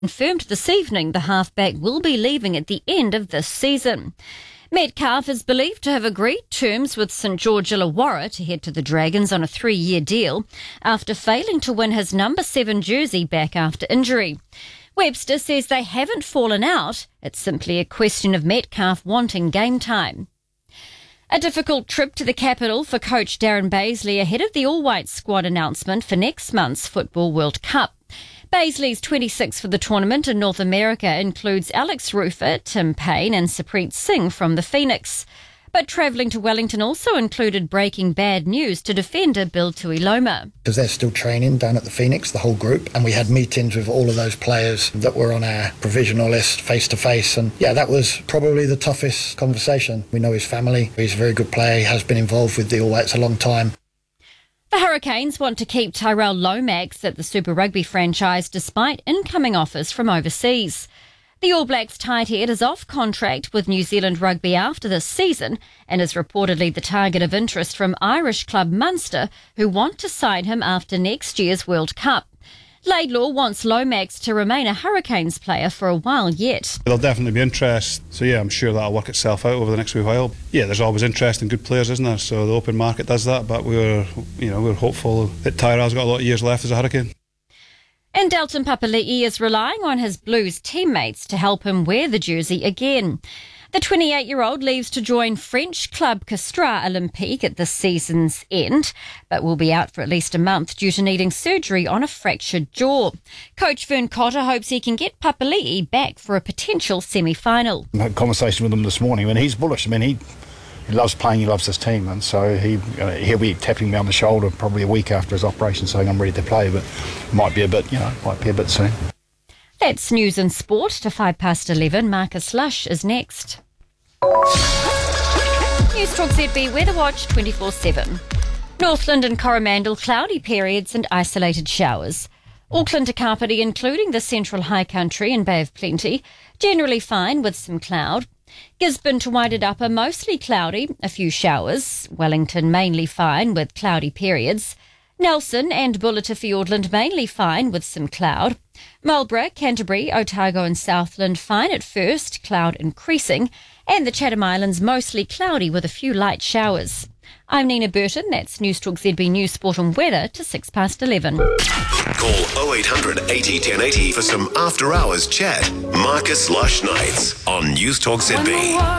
Confirmed this evening the halfback will be leaving at the end of this season. Metcalf is believed to have agreed terms with St George Illawarra to head to the Dragons on a 3-year deal after failing to win his number 7 jersey back after injury. Webster says they haven't fallen out. It's simply a question of Metcalf wanting game time. A difficult trip to the capital for coach Darren Bazley ahead of the All-White squad announcement for next month's Football World Cup. Bazley's 26 for the tournament in North America includes Alex Rufer, Tim Payne and Supreet Singh from the Phoenix. But travelling to Wellington also included breaking bad news to defender Bill Tuiloma. Because they're still training down at the Phoenix, the whole group, and we had meetings with all of those players that were on our provisional list face to face, and that was probably the toughest conversation. We know his family, he's a very good player, he has been involved with the All Whites a long time. The Hurricanes want to keep Tyrell Lomax at the Super Rugby franchise despite incoming offers from overseas. The All Blacks tight head is off contract with New Zealand Rugby after this season and is reportedly the target of interest from Irish club Munster, who want to sign him after next year's World Cup. Laidlaw wants Lomax to remain a Hurricanes player for a while yet. There'll definitely be interest, so I'm sure that'll work itself out over the next wee while. There's always interest in good players, isn't there? So the open market does that, but we're hopeful that Tyrell's got a lot of years left as a Hurricane. And Dalton Papali'i is relying on his Blues teammates to help him wear the jersey again. The 28-year-old leaves to join French club Castres Olympique at this season's end, but will be out for at least a month due to needing surgery on a fractured jaw. Coach Vern Cotter hopes he can get Papali'i back for a potential semi-final. I had a conversation with him this morning, and he's bullish. He loves playing, he loves his team, and so he'll be tapping me on the shoulder probably a week after his operation saying I'm ready to play, but might be a bit soon. That's news and sport. To 11:05. Marcus Lush is next. News Talk ZB Weather Watch 24/7. Northland and Coromandel, cloudy periods and isolated showers. Auckland to Kapiti, including the central high country and Bay of Plenty, generally fine with some cloud. Gisborne to Wairarapa, mostly cloudy, a few showers. Wellington mainly fine with cloudy periods. Nelson and Buller to Fiordland mainly fine with some cloud. Marlborough, Canterbury, Otago and Southland fine at first, cloud increasing. And the Chatham Islands mostly cloudy with a few light showers. I'm Nina Burton, that's News Talk ZB News Sport and Weather to 11:06. Call 0800 80 1080 for some after hours chat. Marcus Lush Nights on News Talk ZB.